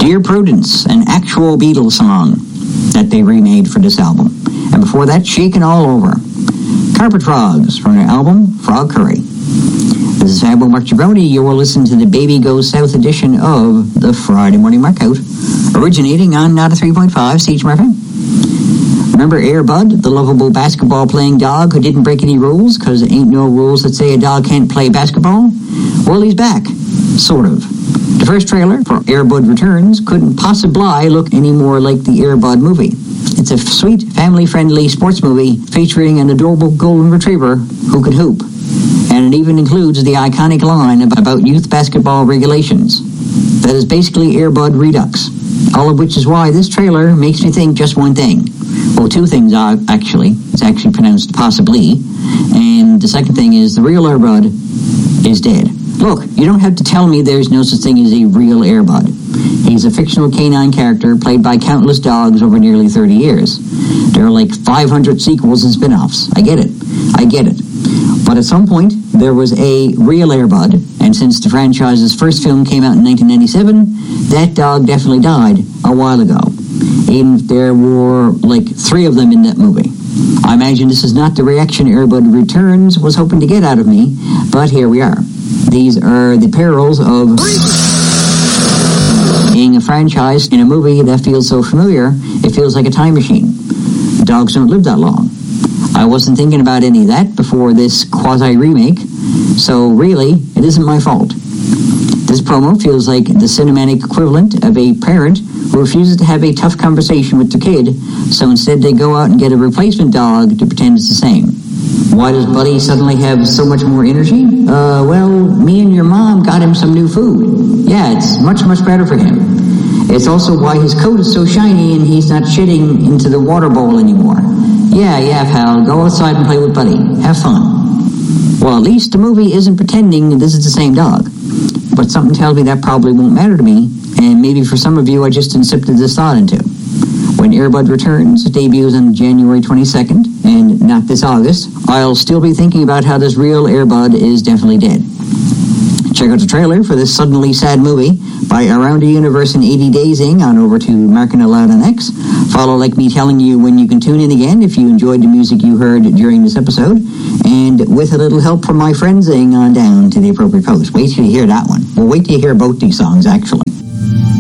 Dear Prudence, an actual Beatles song that they remade for this album. And before that, Shakin' All Over. Carpet Frogs from their album Frog Curry. This is Fabo Mark Jabroni. You will listen to the Baby Goes South edition of the Friday Morning Markout, originating on Nada 3.5 CHMR. Remember Air Bud, the lovable basketball-playing dog who didn't break any rules because there ain't no rules that say a dog can't play basketball? Well, he's back. Sort of. The first trailer for Air Bud Returns couldn't possibly look any more like the Air Bud movie. It's a sweet, family-friendly sports movie featuring an adorable golden retriever who can hoop. And it even includes the iconic line about youth basketball regulations. That is basically Air Bud Redux. All of which is why this trailer makes me think just one thing. Well, two things, actually. It's actually pronounced possibly. And the second thing is the real Air Bud is dead. Look, you don't have to tell me there's no such thing as a real Air Bud. He's a fictional canine character played by countless dogs over nearly 30 years. There are like 500 sequels and spin-offs. I get it. But at some point, there was a real Air Bud, and since the franchise's first film came out in 1997, that dog definitely died a while ago. Even if there were like 3 of them in that movie. I imagine this is not the reaction Air Bud Returns was hoping to get out of me, but here we are. These are the perils of being a franchise in a movie that feels so familiar, it feels like a time machine. Dogs don't live that long. I wasn't thinking about any of that before this quasi-remake, so really, it isn't my fault. This promo feels like the cinematic equivalent of a parent who refuses to have a tough conversation with their kid, so instead they go out and get a replacement dog to pretend it's the same. Why does Buddy suddenly have so much more energy? Well, me and your mom got him some new food. Yeah, it's much, much better for him. It's also why his coat is so shiny and he's not shitting into the water bowl anymore. Yeah, pal, go outside and play with Buddy. Have fun. Well, at least the movie isn't pretending this is the same dog. But something tells me that probably won't matter to me, and maybe for some of you I just incepted this thought into. When Air Bud Returns debuts on January 22nd, and not this August, I'll still be thinking about how this real Air Bud is definitely dead. Check out the trailer for this suddenly sad movie by Around the Universe in 80 Days-ing on over to Marking Aloud on X. Follow Like Me telling you when you can tune in again if you enjoyed the music you heard during this episode. And with a little help from my friends-ing on down to the appropriate post. Wait till you hear that one. Well, wait till you hear both these songs, actually.